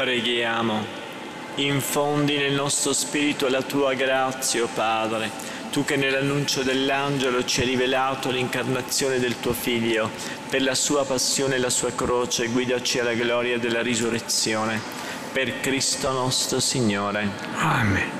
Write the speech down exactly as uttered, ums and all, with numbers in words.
Preghiamo. Infondi nel nostro spirito la tua grazia, o Padre, tu che nell'annuncio dell'angelo ci hai rivelato l'incarnazione del tuo Figlio, per la sua passione e la sua croce, guidaci alla gloria della risurrezione. Per Cristo nostro Signore. Amen.